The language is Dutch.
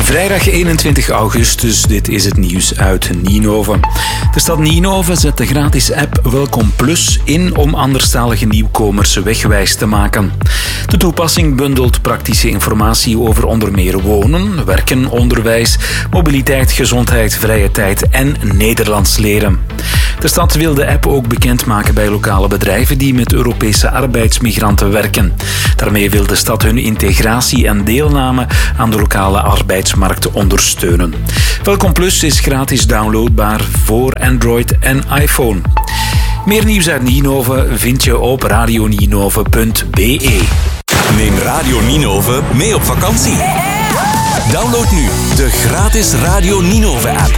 Vrijdag 21 augustus, dit is het nieuws uit Ninove. De stad Ninove zet de gratis app Welkom Plus in om anderstalige nieuwkomers wegwijs te maken. De toepassing bundelt praktische informatie over onder meer wonen, werken, onderwijs, mobiliteit, gezondheid, vrije tijd en Nederlands leren. De stad wil de app ook bekendmaken bij lokale bedrijven die met Europese arbeidsmigranten werken. Daarmee wil de stad hun integratie en deelname aan de lokale arbeidsmarkt ondersteunen. Welkom Plus is gratis downloadbaar voor Android en iPhone. Meer nieuws uit Ninove vind je op radioninove.be. Neem Radio Ninove mee op vakantie. Download nu de gratis Radio Ninove app.